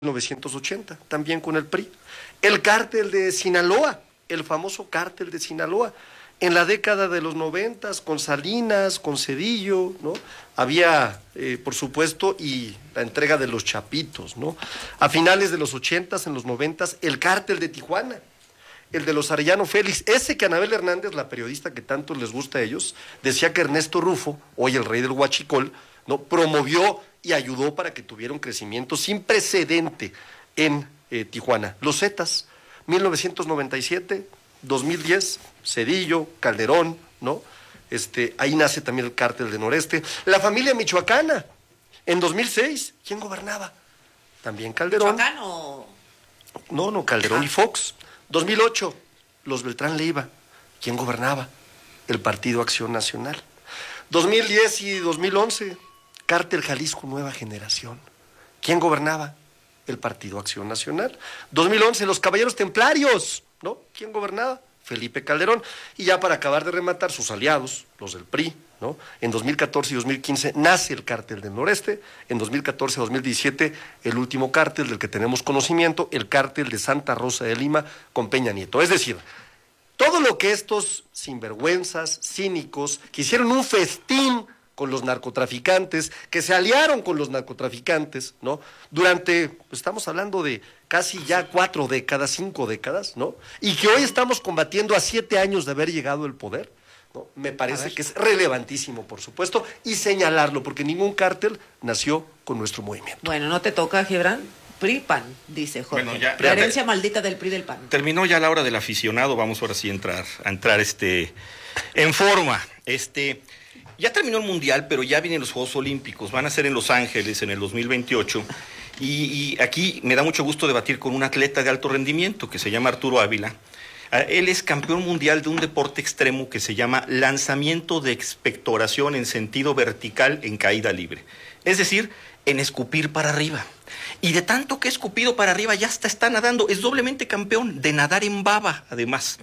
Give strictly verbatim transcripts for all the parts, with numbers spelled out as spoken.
mil novecientos ochenta, también con el P R I. El cártel de Sinaloa, el famoso cártel de Sinaloa, en la década de los noventas, con Salinas, con Cedillo, ¿no? Había, eh, por supuesto, y la entrega de los Chapitos, ¿no? A finales de los ochentas, en los noventas, el cártel de Tijuana, el de los Arellano Félix, ese que Anabel Hernández, la periodista que tanto les gusta a ellos, decía que Ernesto Rufo, hoy el rey del huachicol, ¿no? Promovió y ayudó para que tuviera un crecimiento sin precedente en eh, Tijuana. Los Zetas, mil novecientos noventa y siete, dos mil diez, Cedillo, Calderón, ¿no? Este, ahí nace también el cártel de Noreste. La familia michoacana, en dos mil seis, ¿quién gobernaba? También Calderón. ¿Michoacán o...? No, no, Calderón ah. y Fox. dos mil ocho, los Beltrán Leiva, ¿quién gobernaba? El Partido Acción Nacional. dos mil diez y dos mil once, Cártel Jalisco Nueva Generación, ¿quién gobernaba? El Partido Acción Nacional. dos mil once, los Caballeros Templarios, ¿no? ¿Quién gobernaba? Felipe Calderón. Y ya para acabar de rematar, sus aliados, los del P R I, ¿no? En dos mil catorce y dos mil quince nace el Cártel del Noreste, en dos mil catorce y dos mil diecisiete el último cártel del que tenemos conocimiento, el Cártel de Santa Rosa de Lima con Peña Nieto. Es decir, todo lo que estos sinvergüenzas, cínicos, que hicieron un festín con los narcotraficantes, que se aliaron con los narcotraficantes, ¿no? Durante, pues estamos hablando de casi ya cuatro décadas, cinco décadas, ¿no? Y que hoy estamos combatiendo a siete años de haber llegado al poder, ¿no? Me parece que es relevantísimo, por supuesto, y señalarlo, porque ningún cártel nació con nuestro movimiento. Bueno, ¿no te toca, Gibran? P R I-PAN, dice Jorge. Bueno, ya, la herencia ya, maldita del P R I del PAN. Terminó ya la hora del aficionado, vamos ahora sí a entrar, a entrar este, en forma. Este... Ya terminó el Mundial, pero ya vienen los Juegos Olímpicos, van a ser en Los Ángeles en el dos mil veintiocho, y, y aquí me da mucho gusto debatir con un atleta de alto rendimiento que se llama Arturo Ávila. Él es campeón mundial de un deporte extremo que se llama lanzamiento de expectoración en sentido vertical en caída libre, es decir, en escupir para arriba. Y de tanto que he escupido para arriba ya hasta está nadando, es doblemente campeón de nadar en baba, además.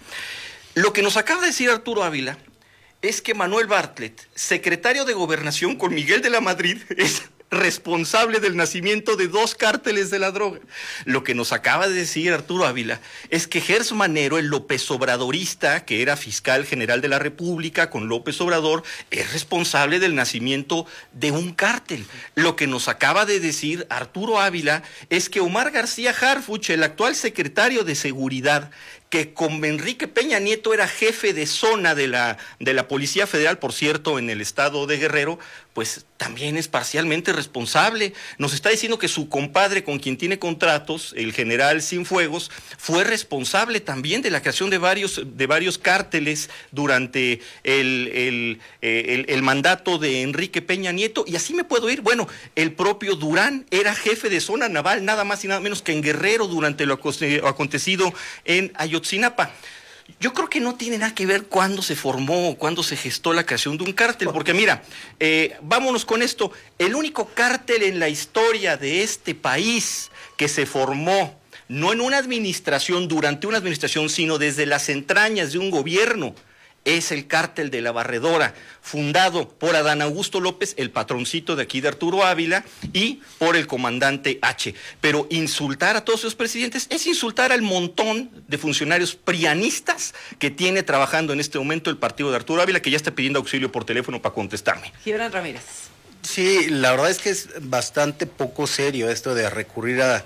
Lo que nos acaba de decir Arturo Ávila es que Manuel Bartlett, secretario de Gobernación con Miguel de la Madrid, es responsable del nacimiento de dos cárteles de la droga. Lo que nos acaba de decir Arturo Ávila es que Gers Manero, el López Obradorista, que era fiscal general de la República con López Obrador, es responsable del nacimiento de un cártel. Lo que nos acaba de decir Arturo Ávila es que Omar García Harfuch, el actual secretario de Seguridad, que con Enrique Peña Nieto era jefe de zona de la, de la Policía Federal, por cierto, en el estado de Guerrero, pues también es parcialmente responsable. Nos está diciendo que su compadre con quien tiene contratos, el general Cienfuegos, fue responsable también de la creación de varios, de varios cárteles durante el, el, el, el mandato de Enrique Peña Nieto, y así me puedo ir. Bueno, el propio Durán era jefe de zona naval, nada más y nada menos que en Guerrero, durante lo acontecido en Ayotzinapa. Ayotzinapa. Yo creo que no tiene nada que ver cuándo se formó o cuándo se gestó la creación de un cártel, porque mira, eh, vámonos con esto, el único cártel en la historia de este país que se formó, no en una administración, durante una administración, sino desde las entrañas de un gobierno, es el cártel de la Barredora, fundado por Adán Augusto López, el patroncito de aquí de Arturo Ávila, y por el comandante H. Pero insultar a todos esos presidentes es insultar al montón de funcionarios prianistas que tiene trabajando en este momento el partido de Arturo Ávila, que ya está pidiendo auxilio por teléfono para contestarme. Gibran Ramírez. Sí, la verdad es que es bastante poco serio esto de recurrir a...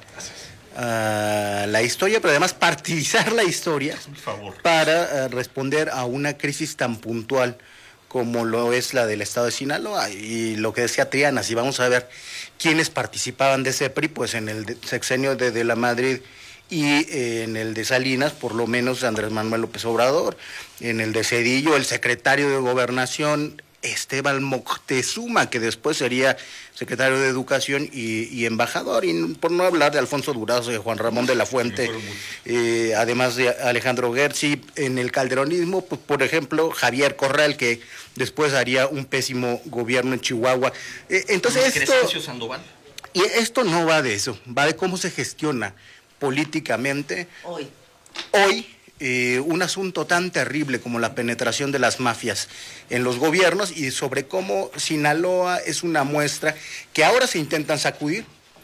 Uh, la historia, pero además partidizar la historia para uh, responder a una crisis tan puntual como lo es la del estado de Sinaloa. Y lo que decía Triana, si vamos a ver quiénes participaban de ese P R I, pues en el de, sexenio de, de la Madrid y eh, en el de Salinas, por lo menos Andrés Manuel López Obrador, en el de Cedillo, el secretario de Gobernación, Esteban Moctezuma, que después sería secretario de Educación y, y embajador, y por no hablar de Alfonso Durazo, de Juan Ramón de la Fuente, eh, además de Alejandro Gertzi. En el calderonismo, pues, por ejemplo, Javier Corral, que después haría un pésimo gobierno en Chihuahua. Eh, entonces esto, Sandoval. Y esto no va de eso, va de cómo se gestiona políticamente hoy. Hoy Eh, un asunto tan terrible como la penetración de las mafias en los gobiernos, y sobre cómo Sinaloa es una muestra que ahora se intentan sacudir,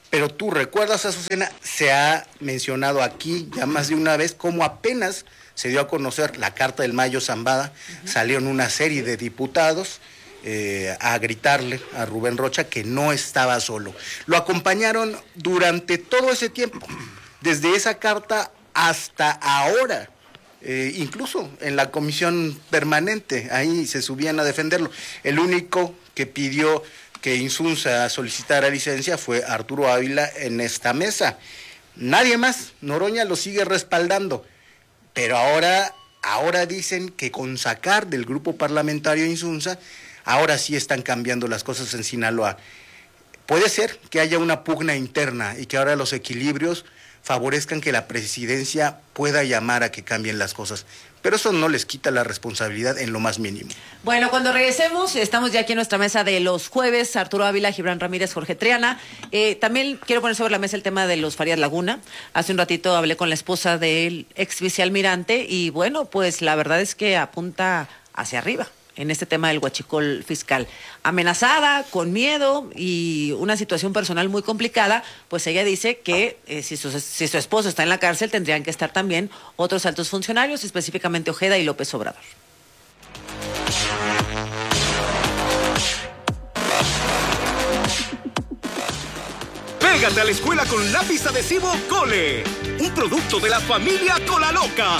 Pero tú recuerdas, Azucena, se ha mencionado aquí ya más de una vez cómo apenas se dio a conocer la Carta del Mayo Zambada, uh-huh. salieron una serie de diputados eh, a gritarle a Rubén Rocha que no estaba solo. Lo acompañaron durante todo ese tiempo, desde esa carta hasta ahora. Eh, incluso en la comisión permanente, ahí se subían a defenderlo. El único que pidió que Insunza solicitara licencia fue Arturo Ávila en esta mesa. Nadie más. Noroña lo sigue respaldando. Pero ahora, ahora dicen que con sacar del grupo parlamentario Insunza, ahora sí están cambiando las cosas en Sinaloa. Puede ser que haya una pugna interna y que ahora los equilibrios favorezcan que la presidencia pueda llamar a que cambien las cosas. Pero eso no les quita la responsabilidad en lo más mínimo. Bueno, cuando regresemos, estamos ya aquí en nuestra mesa de los jueves, Arturo Ávila, Gibran Ramírez, Jorge Triana. Eh, también quiero poner sobre la mesa el tema de los Farías Laguna. Hace un ratito hablé con la esposa del ex vicealmirante y bueno, pues la verdad es que apunta hacia arriba en este tema del huachicol fiscal. Amenazada, con miedo y una situación personal muy complicada, pues ella dice que eh, si, su, si su esposo está en la cárcel, tendrían que estar también otros altos funcionarios, específicamente Ojeda y López Obrador. Pégate a la escuela con lápiz adhesivo Cole, un producto de la familia Cola Loca.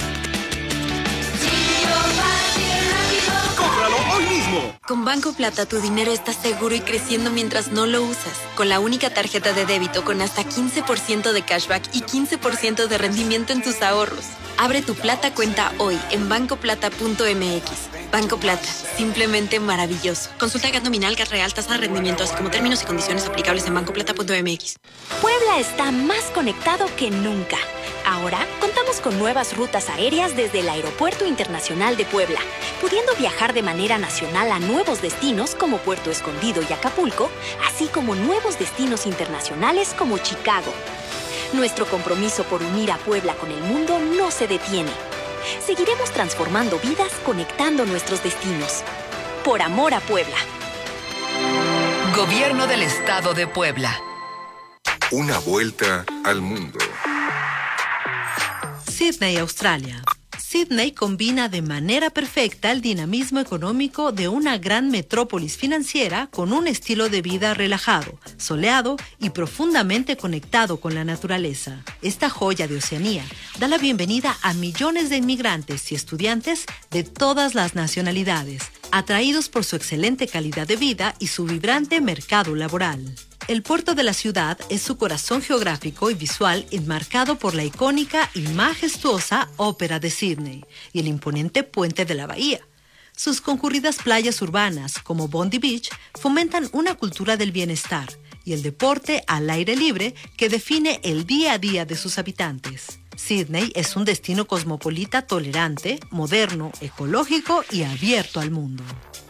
¡Cómpralo hoy mismo! Con Banco Plata tu dinero está seguro y creciendo mientras no lo usas. Con la única tarjeta de débito con hasta quince por ciento de cashback y quince por ciento de rendimiento en tus ahorros. Abre tu Plata cuenta hoy en banco plata punto m x. Banco Plata, simplemente maravilloso. Consulta el gat nominal, gat real, tasa de rendimiento, así como términos y condiciones aplicables en banco plata punto m x. Puebla está más conectado que nunca. Ahora contamos con nuevas rutas aéreas desde el Aeropuerto Internacional de Puebla, pudiendo viajar de manera nacional a nuevos destinos como Puerto Escondido y Acapulco, así como nuevos destinos internacionales como Chicago. Nuestro compromiso por unir a Puebla con el mundo no se detiene. Seguiremos transformando vidas conectando nuestros destinos. Por amor a Puebla. Gobierno del Estado de Puebla. Una vuelta al mundo. Sydney, Australia. Sydney combina de manera perfecta el dinamismo económico de una gran metrópolis financiera con un estilo de vida relajado, soleado y profundamente conectado con la naturaleza. Esta joya de Oceanía da la bienvenida a millones de inmigrantes y estudiantes de todas las nacionalidades, atraídos por su excelente calidad de vida y su vibrante mercado laboral. El puerto de la ciudad es su corazón geográfico y visual enmarcado por la icónica y majestuosa Ópera de Sydney y el imponente Puente de la Bahía. Sus concurridas playas urbanas, como Bondi Beach, fomentan una cultura del bienestar y el deporte al aire libre que define el día a día de sus habitantes. Sydney es un destino cosmopolita tolerante, moderno, ecológico y abierto al mundo.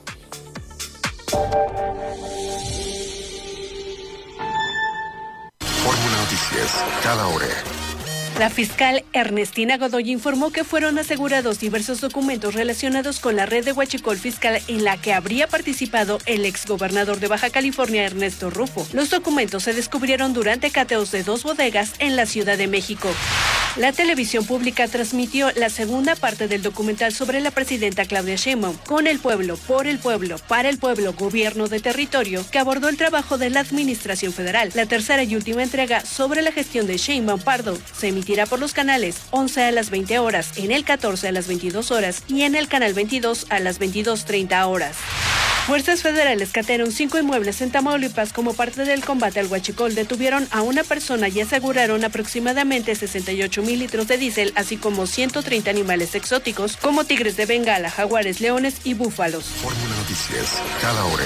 Fórmula Noticias, cada hora. La fiscal Ernestina Godoy informó que fueron asegurados diversos documentos relacionados con la red de huachicol fiscal en la que habría participado el exgobernador de Baja California, Ernesto Rufo. Los documentos se descubrieron durante cateos de dos bodegas en la Ciudad de México. La televisión pública transmitió la segunda parte del documental sobre la presidenta Claudia Sheinbaum, Con el pueblo, por el pueblo, para el pueblo, gobierno de territorio, que abordó el trabajo de la administración federal. La tercera y última entrega sobre la gestión de Sheinbaum Pardo se emitirá por los canales once a las veinte horas, en el catorce a las veintidós horas y en el canal veintidós a las veintidós treinta horas. Fuerzas federales catearon cinco inmuebles en Tamaulipas como parte del combate al huachicol. Detuvieron a una persona y aseguraron aproximadamente sesenta y ocho mil litros de diésel, así como ciento treinta animales exóticos como tigres de Bengala, jaguares, leones y búfalos. Fórmula Noticias, cada hora.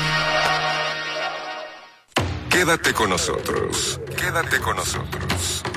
Quédate con nosotros. Quédate con nosotros.